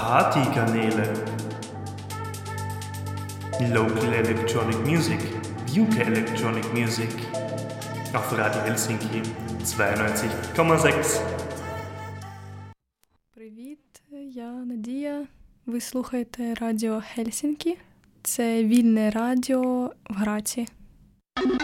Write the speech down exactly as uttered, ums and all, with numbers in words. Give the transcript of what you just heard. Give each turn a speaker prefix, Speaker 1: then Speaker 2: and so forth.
Speaker 1: Partykanäle. Local Electronic Music, U K Electronic Music. Auf Radio Helsinki zweiundneunzig Komma sechs.
Speaker 2: Привіт, я Надія. Ви слухаєте Радіо Хельсінкі. Це вільне радіо в Граці.